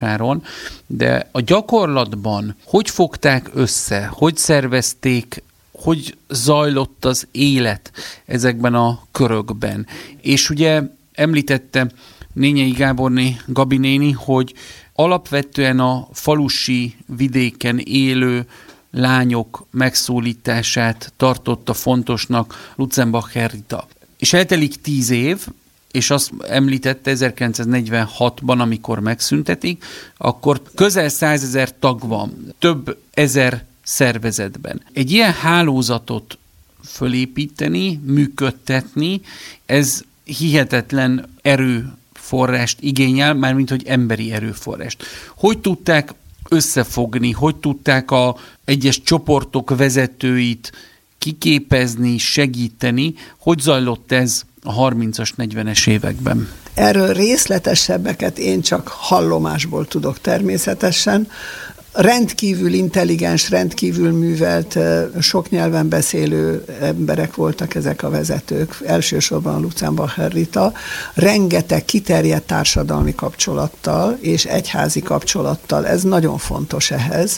Sáron, de a gyakorlatban hogy fogták össze, hogy szervezték, hogy zajlott az élet ezekben a körökben. És ugye említette Nényei Gáborné, Gabi néni, hogy alapvetően a falusi vidéken élő lányok megszólítását tartotta fontosnak Lutzenbacher Rita. És eltelik 10 év, és azt említette 1946-ban, amikor megszüntetik, akkor közel 100 000 tag van, több ezer szervezetben. Egy ilyen hálózatot fölépíteni, működtetni, ez hihetetlen erőforrást igényel, mármint hogy emberi erőforrást. Hogy tudták összefogni, hogy tudták a egyes csoportok vezetőit kiképezni, segíteni, hogy zajlott ez a 30-as, 40-es években? Erről részletesebbeket én csak hallomásból tudok természetesen. Rendkívül intelligens, rendkívül művelt, sok nyelven beszélő emberek voltak ezek a vezetők, elsősorban Lutzenbacher Rita, rengeteg kiterjedt társadalmi kapcsolattal és egyházi kapcsolattal, ez nagyon fontos ehhez.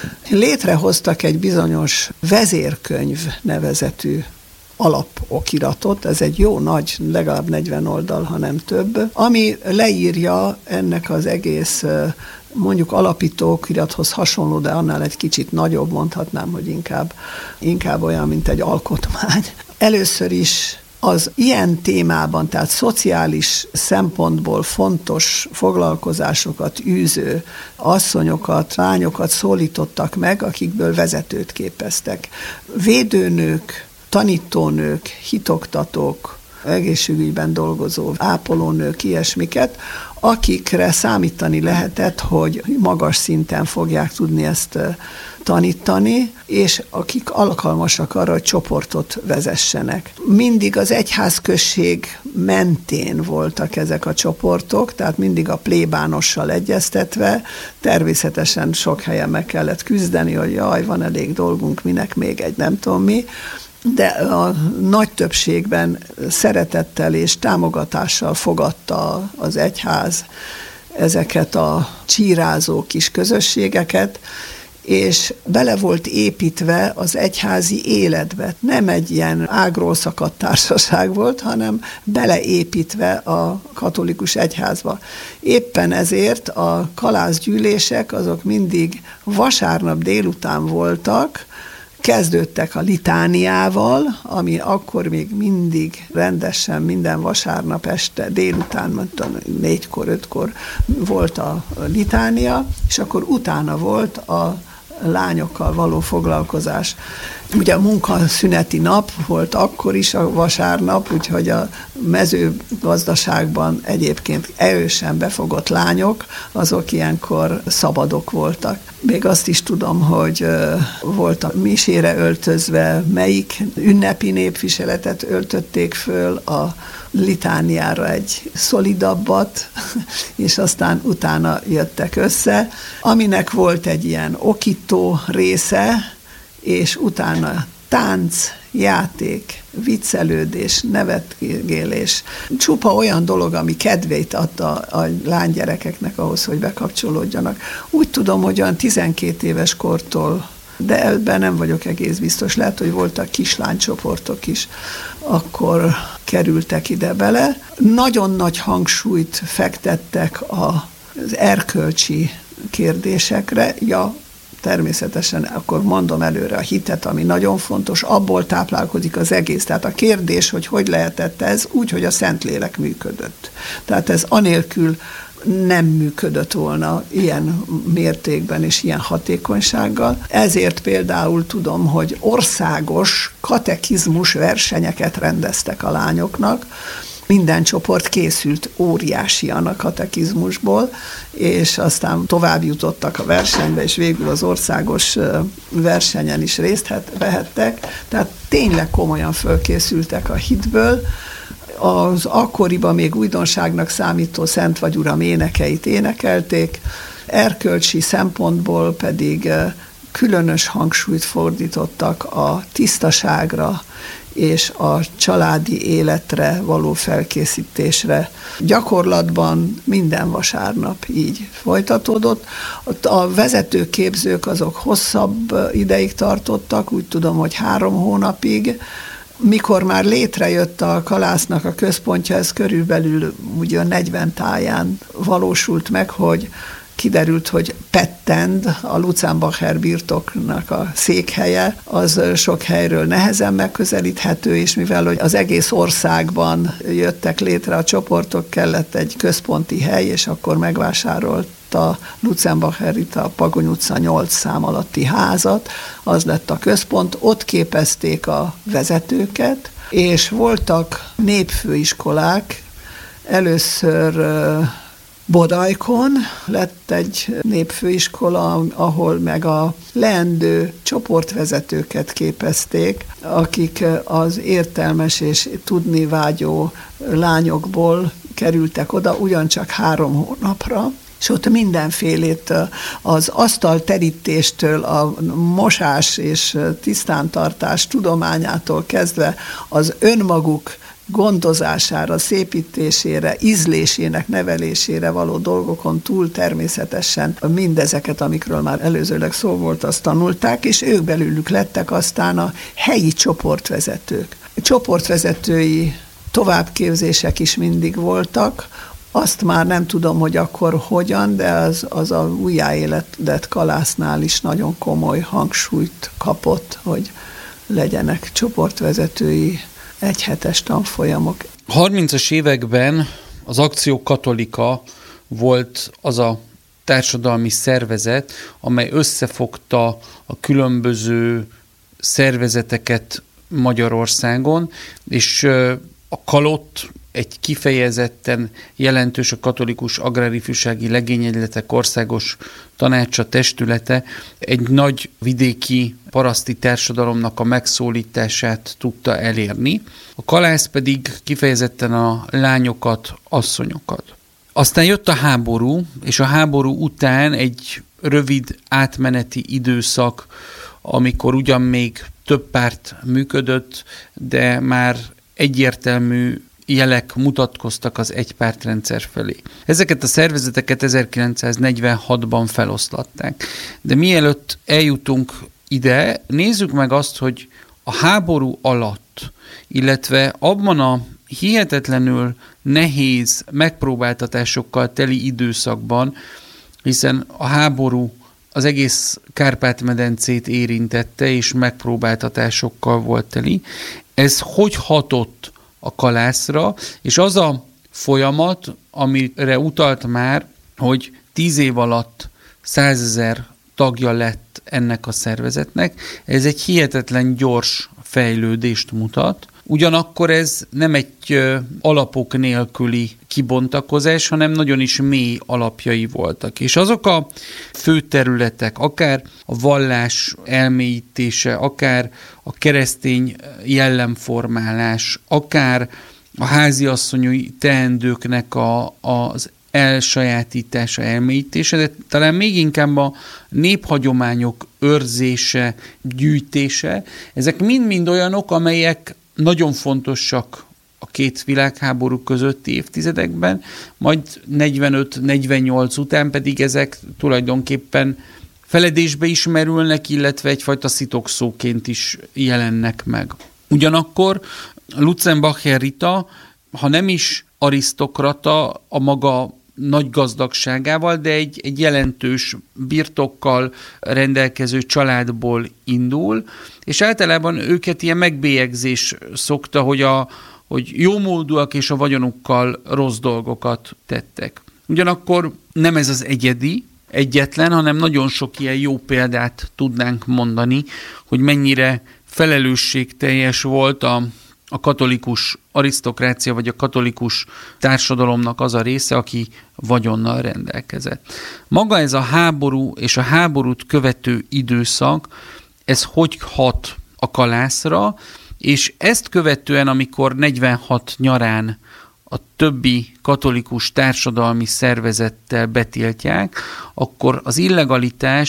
Létrehoztak egy bizonyos vezérkönyv nevezetű alapokiratot, ez egy jó nagy, legalább 40 oldal, hanem több, ami leírja ennek az egész mondjuk alapító okirathoz hasonló, de annál egy kicsit nagyobb, mondhatnám, hogy inkább olyan, mint egy alkotmány. Először is az ilyen témában, tehát szociális szempontból fontos foglalkozásokat űző asszonyokat, lányokat szólítottak meg, akikből vezetőt képeztek. Védőnők, tanítónők, hitoktatók, egészségügyben dolgozó ápolónők, ilyesmiket, akikre számítani lehetett, hogy magas szinten fogják tudni ezt tanítani, és akik alkalmasak arra, hogy csoportot vezessenek. Mindig az egyházközség mentén voltak ezek a csoportok, tehát mindig a plébánossal egyeztetve, természetesen sok helyen meg kellett küzdeni, hogy jaj, van elég dolgunk, minek még egy nem tudom mi, de a nagy többségben szeretettel és támogatással fogadta az egyház ezeket a csírázó kis közösségeket, és bele volt építve az egyházi életbe. Nem egy ilyen ágról szakadt társaság volt, hanem beleépítve a katolikus egyházba. Éppen ezért a kalászgyűlések azok mindig vasárnap délután voltak, kezdődtek a litániával, ami akkor még mindig rendesen minden vasárnap este délután, 4-kor, 5-kor volt a litánia, és akkor utána volt a lányokkal való foglalkozás. Ugye a munkaszüneti nap volt akkor is a vasárnap, úgyhogy a mezőgazdaságban egyébként erősen befogott lányok, azok ilyenkor szabadok voltak. Még azt is tudom, hogy volt a misére öltözve, melyik ünnepi népviseletet öltötték föl, a litániára egy szolidabbat, és aztán utána jöttek össze, aminek volt egy ilyen okító része, és utána tánc, játék, viccelődés, nevetgélés. Csupa olyan dolog, ami kedvét adta a lánygyerekeknek ahhoz, hogy bekapcsolódjanak. Úgy tudom, hogy olyan 12 éves kortól, de ebben nem vagyok egész biztos, lehet, hogy voltak kislánycsoportok is, akkor kerültek ide bele. Nagyon nagy hangsúlyt fektettek az erkölcsi kérdésekre, természetesen akkor mondom előre a hitet, ami nagyon fontos, abból táplálkozik az egész. Tehát a kérdés, hogy lehetett ez, úgy, hogy a Szentlélek működött. Tehát ez anélkül nem működött volna ilyen mértékben és ilyen hatékonysággal. Ezért például tudom, hogy országos katekizmus versenyeket rendeztek a lányoknak. Minden csoport készült óriásian a katekizmusból, és aztán tovább jutottak a versenybe, és végül az országos versenyen is részt vehettek. Tehát tényleg komolyan fölkészültek a hitből. Az akkoriban még újdonságnak számító Szent vagy Uram énekeit énekelték, erkölcsi szempontból pedig különös hangsúlyt fordítottak a tisztaságra és a családi életre való felkészítésre. Gyakorlatban minden vasárnap így folytatódott. A vezetőképzők azok hosszabb ideig tartottak, úgy tudom, hogy 3 hónapig. Mikor már létrejött a kalásznak a központja, ez körülbelül ugye 40 táján valósult meg, hogy kiderült, hogy Pettend, a Lutzenbacher birtoknak a székhelye, az sok helyről nehezen megközelíthető, és mivel hogy az egész országban jöttek létre a csoportok, kellett egy központi hely, és akkor megvásárolt a Lutzenbacher itt a Pagony utca 8 szám alatti házat, az lett a központ, ott képezték a vezetőket, és voltak népfőiskolák, először Bodajkon lett egy népfőiskola, ahol meg a leendő csoportvezetőket képezték, akik az értelmes és tudni vágyó lányokból kerültek oda, ugyancsak 3 hónapra, és ott mindenfélét az asztalterítéstől, a mosás és tisztántartás tudományától kezdve az önmaguk gondozására, szépítésére, ízlésének nevelésére való dolgokon túl természetesen mindezeket, amikről már előzőleg szó volt, azt tanulták, és ők belőlük lettek aztán a helyi csoportvezetők. Csoportvezetői továbbképzések is mindig voltak, azt már nem tudom, hogy akkor hogyan, de az a újjáéledett Kalásznál is nagyon komoly hangsúlyt kapott, hogy legyenek csoportvezetői egyhetes tanfolyamok. 30-as években az Akció Katolika volt az a társadalmi szervezet, amely összefogta a különböző szervezeteket Magyarországon, és a Kalott egy kifejezetten jelentős a Katolikus Agrárifjúsági Legényegyletek Országos Tanácsa testülete egy nagy vidéki paraszti társadalomnak a megszólítását tudta elérni. A Kalász pedig kifejezetten a lányokat, asszonyokat. Aztán jött a háború, és a háború után egy rövid átmeneti időszak, amikor ugyan még több párt működött, de már egyértelmű jelek mutatkoztak az egypártrendszer felé. Ezeket a szervezeteket 1946-ban feloszlatták. De mielőtt eljutunk ide, nézzük meg azt, hogy a háború alatt, illetve abban a hihetetlenül nehéz megpróbáltatásokkal teli időszakban, hiszen a háború az egész Kárpát-medencét érintette, és megpróbáltatásokkal volt teli. Ez hogy hatott a Kalászra, és az a folyamat, amire utalt már, hogy 10 év alatt 100 000 tagja lett ennek a szervezetnek, ez egy hihetetlen gyors fejlődést mutat. Ugyanakkor ez nem egy alapok nélküli kibontakozás, hanem nagyon is mély alapjai voltak. És azok a fő területek, akár a vallás elmélyítése, akár a keresztény jellemformálás, akár a háziasszonyi teendőknek az elsajátítása, elmélyítése, de talán még inkább a néphagyományok őrzése, gyűjtése, ezek mind-mind olyanok, amelyek nagyon fontosak a 2 világháború közötti évtizedekben, majd 45-48 után pedig ezek tulajdonképpen feledésbe is merülnek, illetve egyfajta szitokszóként is jelennek meg. Ugyanakkor Lutzenbacher Rita, ha nem is arisztokrata a maga nagy gazdagságával, de egy jelentős birtokkal rendelkező családból indul, és általában őket ilyen megbélyegzés szokta, hogy jómódúak és a vagyonukkal rossz dolgokat tettek. Ugyanakkor nem ez az egyetlen, hanem nagyon sok ilyen jó példát tudnánk mondani, hogy mennyire felelősségteljes volt a katolikus arisztokrácia, vagy a katolikus társadalomnak az a része, aki vagyonnal rendelkezett. Maga ez a háború és a háborút követő időszak, ez hogy hat a Kalászra, és ezt követően, amikor 46 nyarán a többi katolikus társadalmi szervezettel betiltják, akkor az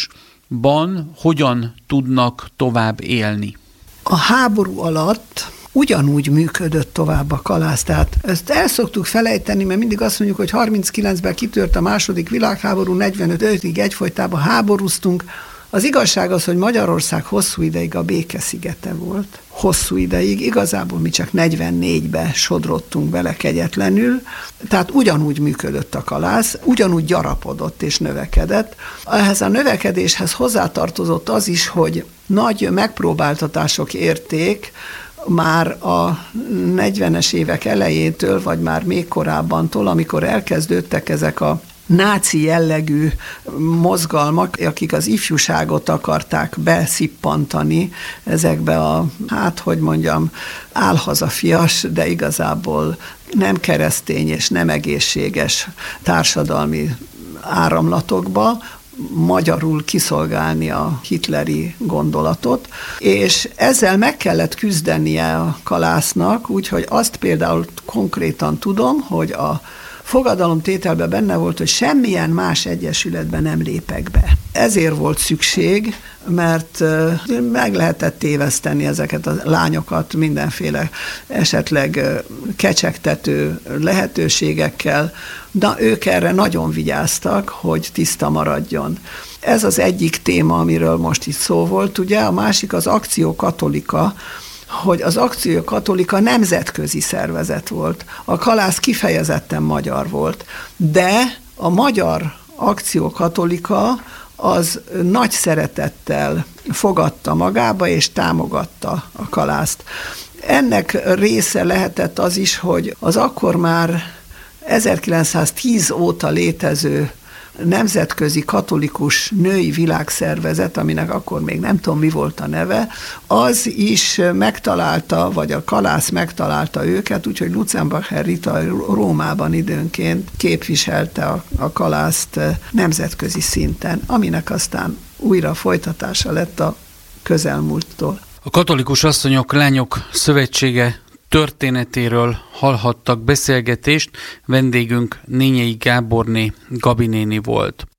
illegalitásban hogyan tudnak tovább élni? A háború alatt ugyanúgy működött tovább a kalász. Tehát ezt el szoktuk felejteni, mert mindig azt mondjuk, hogy 39-ben kitört a második világháború, 45-ig egyfolytában háborúztunk. Az igazság az, hogy Magyarország hosszú ideig a békeszigete volt. Hosszú ideig, igazából mi csak 44-ben sodrottunk bele kegyetlenül, tehát ugyanúgy működött a kalász, ugyanúgy gyarapodott és növekedett. Ehhez a növekedéshez hozzátartozott az is, hogy nagy megpróbáltatások érték, már a 40-es évek elejétől, vagy már még korábbantól, amikor elkezdődtek ezek a náci jellegű mozgalmak, akik az ifjúságot akarták beszippantani ezekbe a, álhazafias, de igazából nem keresztény és nem egészséges társadalmi áramlatokba, magyarul kiszolgálni a hitleri gondolatot, és ezzel meg kellett küzdenie a kalásznak, úgyhogy azt például konkrétan tudom, hogy a fogadalomtételben benne volt, hogy semmilyen más egyesületben nem lépek be. Ezért volt szükség, mert meg lehetett téveszteni ezeket a lányokat mindenféle esetleg kecsegtető lehetőségekkel, de ők erre nagyon vigyáztak, hogy tiszta maradjon. Ez az egyik téma, amiről most itt szó volt, ugye, a másik az Akció Katolika, hogy az Akció Katolika nemzetközi szervezet volt. A kalász kifejezetten magyar volt, de a magyar Akció Katolika az nagy szeretettel fogadta magába és támogatta a kalászt. Ennek része lehetett az is, hogy az akkor már 1910 óta létező nemzetközi katolikus női világszervezet, aminek akkor még nem tudom, mi volt a neve, az is megtalálta, vagy a kalász megtalálta őket, úgyhogy Lutzenbacher Rita Rómában időnként képviselte a kalászt nemzetközi szinten, aminek aztán újra folytatása lett a közelmúlttól. A Katolikus Asszonyok Lányok Szövetsége történetéről hallhattak beszélgetést, vendégünk Nényei Gáborné Gabi néni volt.